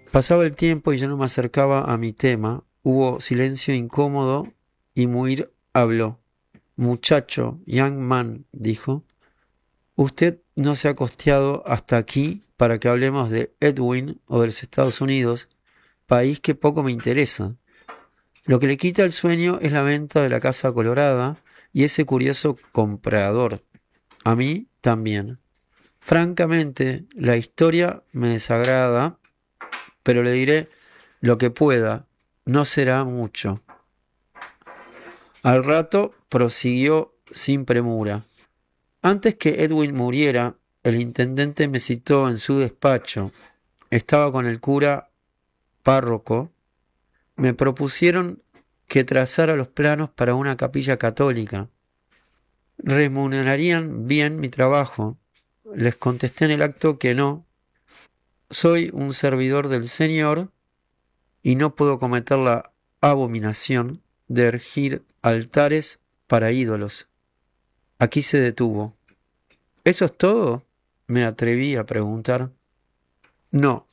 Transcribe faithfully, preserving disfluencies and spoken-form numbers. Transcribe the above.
Pasaba el tiempo y yo no me acercaba a mi tema. Hubo silencio incómodo y Muir habló. Muchacho, young man, dijo, usted no se ha costeado hasta aquí para que hablemos de Edwin o de los Estados Unidos, país que poco me interesa. Lo que le quita el sueño es la venta de la Casa Colorada y ese curioso comprador. A mí también. Francamente, la historia me desagrada, pero le diré lo que pueda. No será mucho. Al rato prosiguió sin premura. Antes que Edwin muriera, el intendente me citó en su despacho. Estaba con el cura párroco. Me propusieron que trazara los planos para una capilla católica. Remunerarían bien mi trabajo. Les contesté en el acto que no. Soy un servidor del Señor y no puedo cometer la abominación de erigir altares para ídolos. Aquí se detuvo. ¿Eso es todo? Me atreví a preguntar. No,